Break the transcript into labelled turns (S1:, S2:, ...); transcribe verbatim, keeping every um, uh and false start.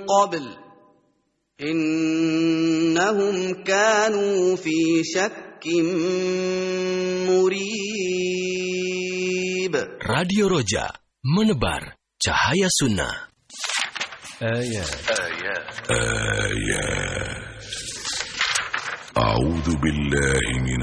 S1: قبل إنهم كانوا في شك مريب.
S2: Radio Roja, menebar cahaya sunnah.
S3: Ayat. Ayat. Ayat. A'udzu billahi